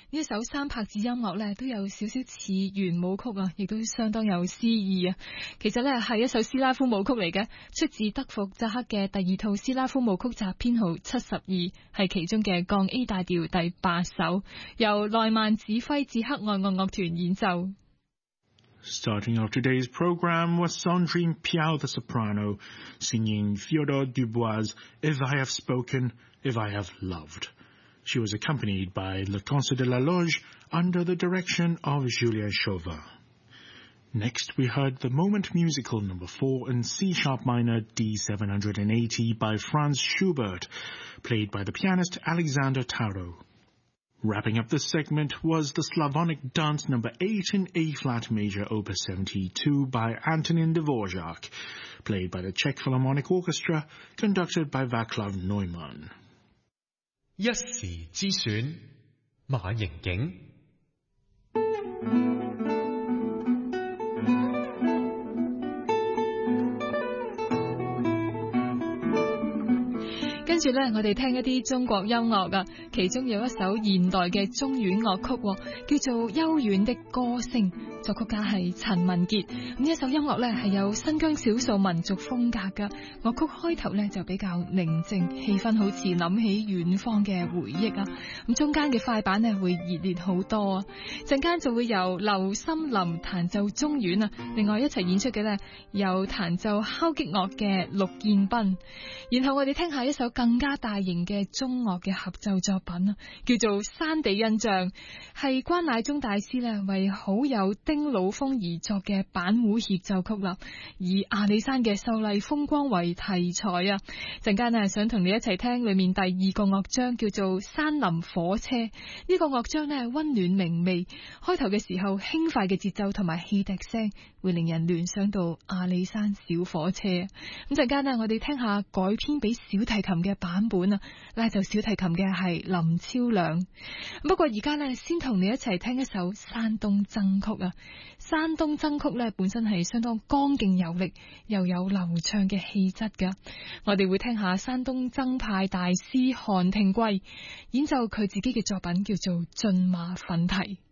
呢一首三拍子音樂咧都有少少似圓舞曲啊，亦都相當有詩意啊。其實咧係一首斯拉夫舞曲嚟嘅，出自德弗扎克嘅第二套斯拉夫舞曲集編號72，係其中嘅降 A 大調第8首，由內曼指揮捷克愛樂樂團演奏。 Starting off today's program was Sandrine Piau the soprano, singing Fyodor Dubois' If I Have Spoken, If I Have Loved. She was accompanied by Le Concert de la Loge under the direction of Julien Chauvin. Next we heard the Moment Musical No. 4 in C-sharp minor D780 by Franz Schubert, played by the pianist Alexander Taro. Wrapping up this segment was the Slavonic Dance No. 8 in A-flat major opus 72 by Antonin Dvorak, played by the Czech Philharmonic Orchestra, conducted by Václav Neumann. 一時之選，馬盈景。 跟住咧，我哋聽一啲中國音樂啊，其中有一首現代嘅中阮樂曲，叫做《幽遠的歌聲》，作曲家係陳文傑。咁呢一首音樂咧係有新疆少數民族風格噶，樂曲開頭咧就比較寧靜，氣氛好似諗起遠方嘅回憶啊。咁中間嘅快板咧會熱烈好多啊，陣間就會由劉森林彈奏中阮啊，另外一齊演出嘅咧有彈奏敲擊樂嘅陸建斌。然後我哋聽下一首更加大型嘅中樂嘅合奏作品啊，叫做《山地印象》，係關乃忠大師咧為好友丁老峰而作嘅板胡協奏曲啦，以阿里山嘅秀麗風光為題材啊。陣間啊，想同你一齊聽裏面第二個樂章，叫做《山林火車》。呢個樂章咧溫暖明媚，開頭嘅時候輕快嘅節奏同埋汽笛聲，會令人聯想到阿里山小火車。咁陣間啊，我哋聽下改編俾小提琴嘅版本啊，拉奏小提琴嘅係林超良。不過而家咧，先同你一齊聽一首山東箏曲啊。山東箏曲咧本身係相當剛勁有力，又有流暢嘅氣質噶。我哋會聽下山東箏派大師韓廷貴演奏佢自己嘅作品，叫做《駿馬奮蹄》。